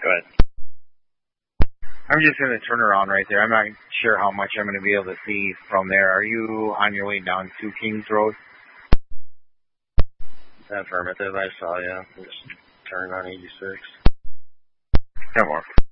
Go ahead. I'm just in the turnaround right there. I'm not sure how much I'm going to be able to see from there. Are you on your way down to Kings Road? Affirmative, I saw you. Just turned on 86. No more.